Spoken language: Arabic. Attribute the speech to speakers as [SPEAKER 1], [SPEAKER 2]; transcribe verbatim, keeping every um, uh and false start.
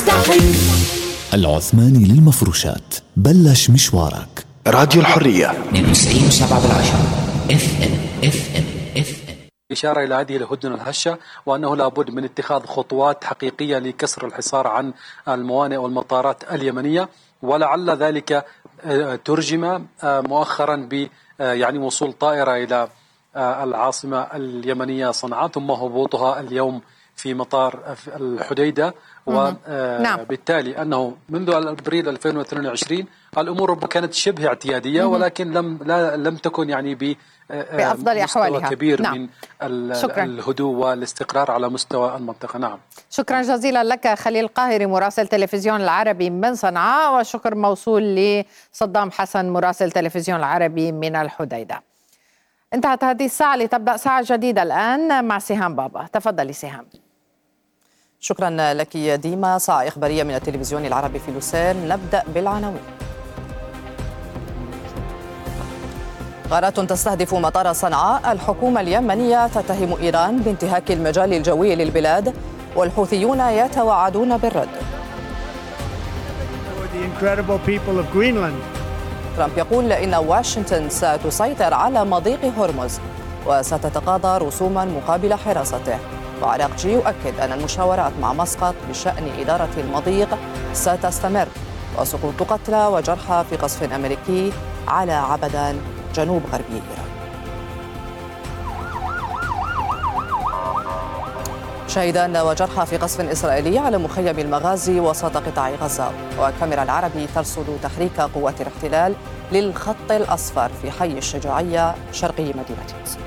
[SPEAKER 1] مستحيل.
[SPEAKER 2] العثماني للمفروشات، بلش مشوارك.
[SPEAKER 3] راديو الحرية
[SPEAKER 4] اثنين وتسعين وسبعة بالعشرة اف ام اف ام اف ام.
[SPEAKER 5] إشارة إلى هذه الهدنة الهشة، وأنه لابد من اتخاذ خطوات حقيقية لكسر الحصار عن الموانئ والمطارات اليمنية، ولعل ذلك ترجم مؤخرا ب يعني وصول طائرة إلى العاصمة اليمنية صنعاء، ثم هبوطها اليوم في مطار الحديدة. وبالتالي أنه منذ أبريل ألفين واثنين وعشرين الأمور كانت شبه اعتيادية، ولكن لم لا لم تكن يعني ب
[SPEAKER 6] بأفضل أحوالها.
[SPEAKER 5] كبير
[SPEAKER 6] نعم.
[SPEAKER 5] من الهدوء والاستقرار على مستوى المنطقة. نعم،
[SPEAKER 6] شكرا جزيلا لك خليل القاهري مراسل تلفزيون العربي من صنعاء، وشكر موصول لصدام حسن مراسل تلفزيون العربي من الحديدة. انتهت هذه الساعة لتبدأ ساعة جديدة الآن مع سهام بابا. تفضلي سهام.
[SPEAKER 7] شكرا لك يا ديما. ساعة إخبارية من التلفزيون العربي في لوسان. نبدأ بالعناوين. غارات تستهدف مطار صنعاء. الحكومة اليمنية تتهم إيران بانتهاك المجال الجوي للبلاد، والحوثيون يتوعدون بالرد. ترامب يقول إن واشنطن ستسيطر على مضيق هرمز وستتقاضى رسوما مقابل حراسته. وعراقجي يؤكد أن المشاورات مع مسقط بشأن إدارة المضيق ستستمر. وسقوط قتلى وجرحى في قصف أمريكي على عبدان جنوب غربي إيران. شهيدان وجرحى في قصف إسرائيلي على مخيم المغازي وسط قطاع غزة. وكاميرا العربي ترصد تحريك قوات الاحتلال للخط الأصفر في حي الشجاعية شرقي مدينة